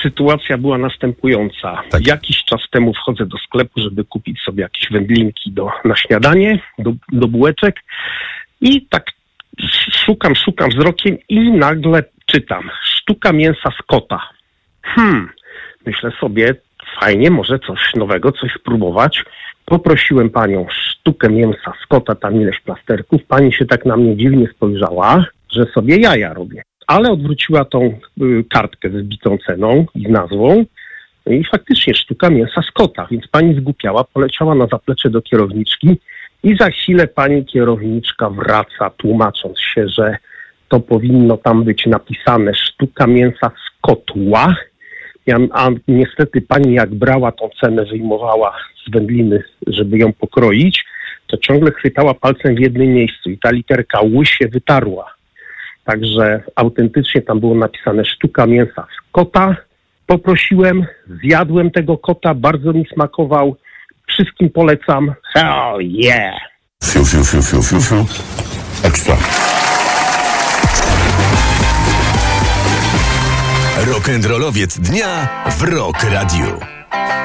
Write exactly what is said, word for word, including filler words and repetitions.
sytuacja była następująca. Tak. Jakiś czas temu wchodzę do sklepu, żeby kupić sobie jakieś wędlinki do, na śniadanie, do, do bułeczek i tak szukam, szukam wzrokiem i nagle czytam. Sztuka mięsa z kota. Hmm, myślę sobie, fajnie, może coś nowego, coś spróbować. Poprosiłem panią sztukę mięsa z kota, tam ileś plasterków. Pani się tak na mnie dziwnie spojrzała, że sobie jaja robię. Ale odwróciła tą y, kartkę z wbitą ceną i z nazwą. I faktycznie sztuka mięsa z kota. Więc pani zgłupiała, poleciała na zaplecze do kierowniczki i za chwilę pani kierowniczka wraca, tłumacząc się, że to powinno tam być napisane sztuka mięsa z kotła. Ja, a niestety pani jak brała tą cenę, wyjmowała z wędliny, żeby ją pokroić, to ciągle chwytała palcem w jednym miejscu i ta literka ły się wytarła. Także autentycznie tam było napisane sztuka mięsa z kota. Poprosiłem, zjadłem tego kota, bardzo mi smakował. Wszystkim polecam. Hell yeah! Fiu, fiu, fiu, fiu, fiu, fiu. Ekstra. Rock'n'rollowiec dnia w Rock Radiu.